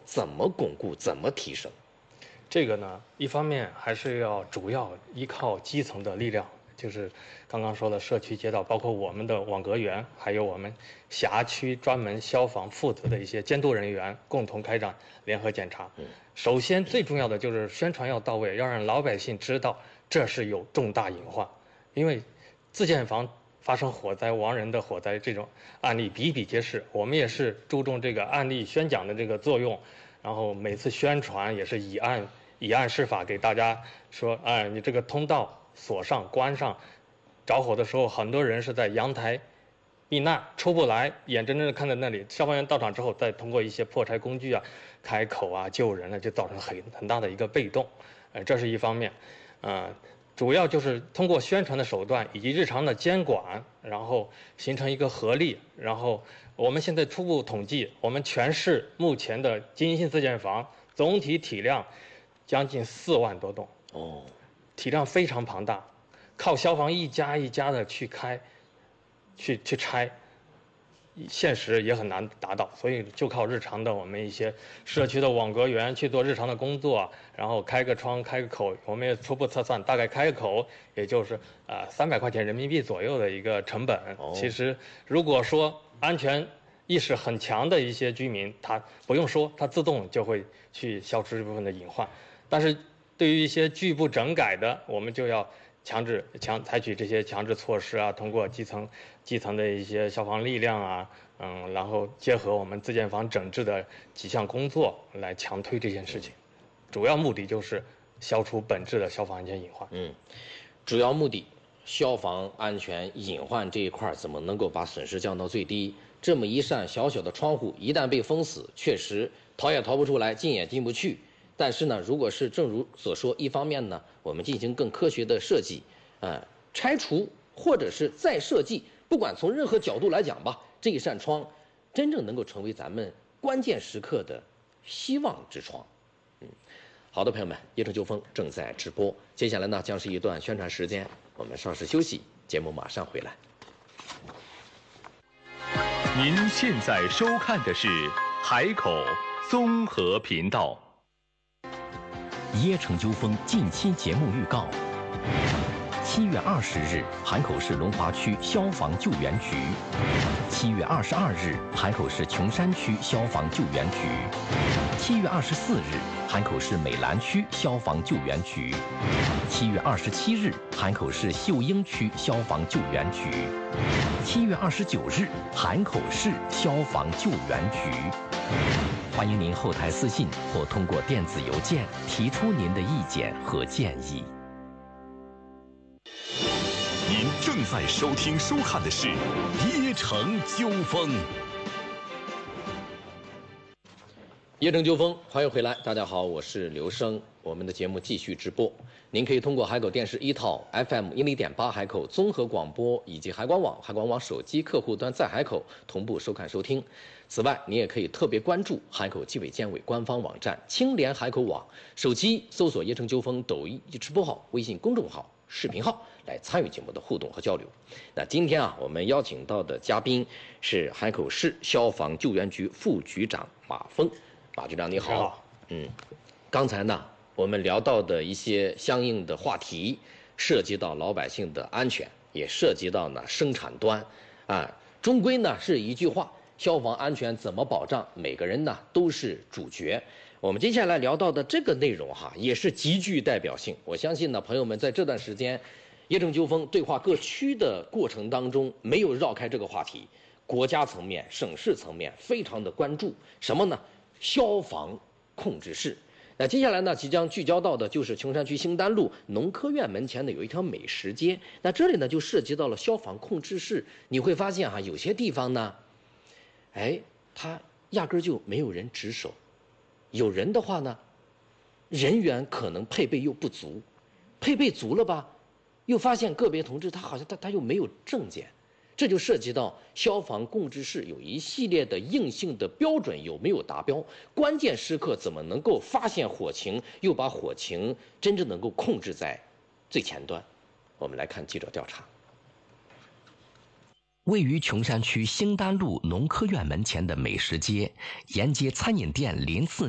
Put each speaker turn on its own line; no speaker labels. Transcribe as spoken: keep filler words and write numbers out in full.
怎么巩固，怎么提升？
这个呢，一方面还是要主要依靠基层的力量，就是刚刚说的社区街道，包括我们的网格员，还有我们辖区专门消防负责的一些监督人员，共同开展联合检查。首先最重要的就是宣传要到位，要让老百姓知道这是有重大隐患，因为自建房发生火灾、亡人的火灾这种案例比比皆是，我们也是注重这个案例宣讲的这个作用，然后每次宣传也是以案以案释法，给大家说，哎，你这个通道锁上、关上，着火的时候，很多人是在阳台避难，出不来，眼睁睁的看在那里，消防员到场之后，再通过一些破拆工具啊、开口啊、救人啊，就造成很很大的一个被动，呃，这是一方面，呃。主要就是通过宣传的手段以及日常的监管，然后形成一个合力。然后我们现在初步统计，我们全市目前的经营性自建房总体体量将近四万多栋，
哦，
体量非常庞大，靠消防一家一家的去开、去去拆，现实也很难达到，所以就靠日常的我们一些社区的网格员去做日常的工作，然后开个窗、开个口，我们也初步测算，大概开个口也就是呃三百块钱人民币左右的一个成本。
哦、
其实如果说安全意识很强的一些居民，他不用说，他自动就会去消除这部分的隐患。但是对于一些拒不整改的，我们就要强制强采取这些强制措施啊，通过基层基层的一些消防力量啊，嗯，然后结合我们自建房整治的几项工作来强推这件事情，主要目的就是消除本质的消防安全隐患。
嗯，主要目的消防安全隐患这一块怎么能够把损失降到最低？这么一扇小小的窗户，一旦被封死，确实逃也逃不出来，进也进不去。但是呢，如果是正如所说，一方面呢，我们进行更科学的设计，呃，拆除或者是再设计，不管从任何角度来讲吧，这一扇窗真正能够成为咱们关键时刻的希望之窗。嗯，好的，朋友们，夜城秋风正在直播，接下来呢将是一段宣传时间，我们稍事休息，节目马上回来。
您现在收看的是海口综合频道。
椰城秋风近期节目预告：七月二十日，海口市龙华区消防救援局；七月二十二日，海口市琼山区消防救援局；七月二十四日，海口市美兰区消防救援局；七月二十七日，海口市秀英区消防救援局；七月二十九日，海口市消防救援局。欢迎您后台私信或通过电子邮件提出您的意见和建议。
您正在收听收看的是椰城秋风。
椰城秋风，欢迎回来，大家好，我是刘生。我们的节目继续直播，您可以通过海口电视一套 F M 一零点八海口综合广播以及海广网、海广网手机客户端在海口同步收看收听。此外，你也可以特别关注海口纪委监委官方网站青联海口网，手机搜索椰城秋风抖音直播号、微信公众号、视频号来参与节目的互动和交流。那今天啊，我们邀请到的嘉宾是海口市消防救援局副局长马峰。马局长你好。
好。
嗯，刚才呢我们聊到的一些相应的话题，涉及到老百姓的安全，也涉及到呢生产端，啊，终归呢是一句话，消防安全怎么保障？每个人呢都是主角。我们接下来聊到的这个内容哈，也是极具代表性。我相信呢，朋友们在这段时间，椰城秋风对话各区的过程当中，没有绕开这个话题。国家层面、省市层面非常的关注什么呢？消防控制室。那接下来呢，即将聚焦到的就是琼山区兴丹路农科院门前的有一条美食街。那这里呢，就涉及到了消防控制室。你会发现哈、啊，有些地方呢，哎，它压根儿就没有人值守。有人的话呢，人员可能配备又不足，配备足了吧，又发现个别同志他好像他他又没有证件。这就涉及到消防控制室有一系列的硬性的标准有没有达标，关键时刻怎么能够发现火情，又把火情真正能够控制在最前端。我们来看记者调查。
位于琼山区兴丹路农科院门前的美食街，沿街餐饮店鳞次